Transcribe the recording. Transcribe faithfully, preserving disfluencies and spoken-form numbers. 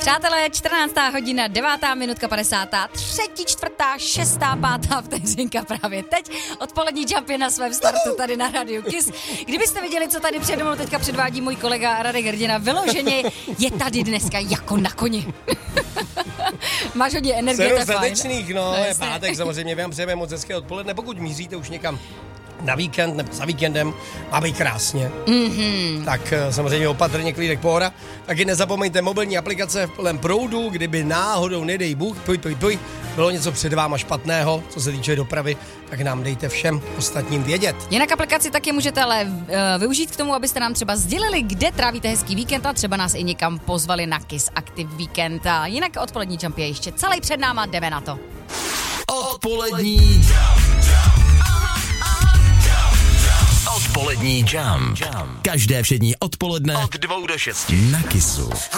Přátelé, čtrnáctá hodina, devátá minutka, padesátá, třetí, čtvrtá, šestá, pátá vteřinka právě teď. Odpolední jump je na svém startu tady na Rádiu Kiss. Kdybyste viděli, co tady přede mnou teďka předvádí můj kolega Radek Hrdina, vyloženě je tady dneska jako na koni. Máš hodně energie, to je fajn. Statečných, no, je pátek, samozřejmě vám přejeme moc hezké odpoledne, pokud míříte už někam na víkend nebo za víkendem, má být krásně. Mm-hmm. Tak samozřejmě opatrně klídek pohora. Taky nezapomeňte mobilní aplikace v plném proudu, kdyby náhodou, nedej Bůh, poj, poj, poj, bylo něco před váma špatného, co se týče dopravy, tak nám dejte všem ostatním vědět. Jinak aplikaci taky můžete ale uh, využít k tomu, abyste nám třeba sdělili, kde trávíte hezký víkend a třeba nás i někam pozvali na Kiss Active Weekend. A jinak odpolední jump je ještě celý před náma, jdeme na to. Odpolední Odpolední jump. Každé všední odpoledne od dvou do šesti na Kissu.